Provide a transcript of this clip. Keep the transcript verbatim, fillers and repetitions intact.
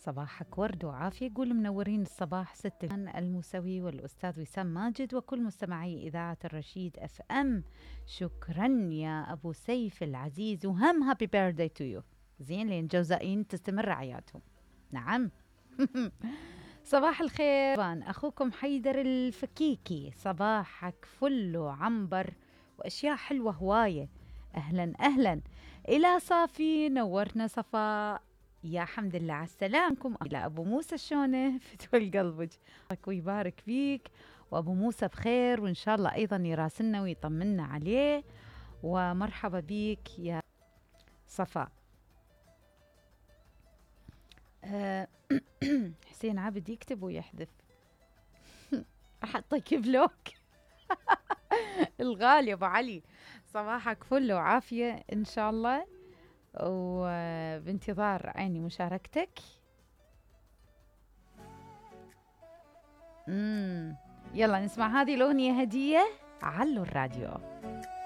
صباحك ورد وعافية. يقول منورين الصباح ست الموسوي والأستاذ وسام ماجد وكل مستمعي إذاعة الرشيد اف ام. شكرا يا أبو سيف العزيز، وهم هابي بيرثداي تو يو. زين لين جوزائين تستمر عياتهم. نعم. صباح الخير، أخوكم حيدر الفكيكي. صباحك فل وعنبر وأشياء حلوة هواية. أهلا أهلا. إلى صافي نورتنا صفاء. يا حمد لله على السلامكم. إلى أبو موسى شلونه فتوى القلبج ويبارك فيك، وأبو موسى بخير وإن شاء الله أيضا يراسلنا ويطمنا عليه. ومرحبا بيك يا صفاء. أه حسين عابد يكتب ويحذف. أحطك بلوك. الغالي أبو علي، صباحك فل وعافية إن شاء الله، وبانتظار عيني مشاركتك. امم يلا نسمع هذه الأغنية هدية. علوا الراديو.